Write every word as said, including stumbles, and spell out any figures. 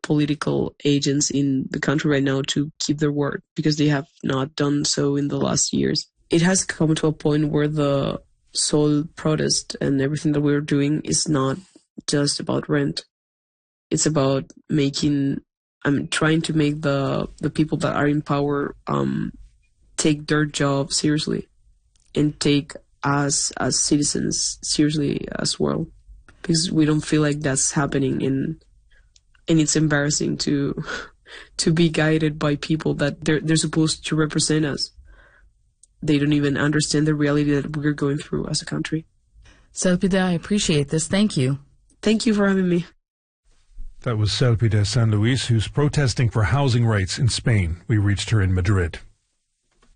political agents in the country right now to keep their word, because they have not done so in the last years. It has come to a point where the sole protest and everything that we're doing is not just about rent. It's about making, I'm trying to make the the people that are in power um, take their job seriously and take us as citizens seriously as well, because we don't feel like that's happening, and and it's embarrassing to to be guided by people that they're they're supposed to represent us. They don't even understand the reality that we're going through as a country. Selpida, I appreciate this. Thank you. Thank you for having me. That was Selpida San Luis, who's protesting for housing rights in Spain. We reached her in Madrid.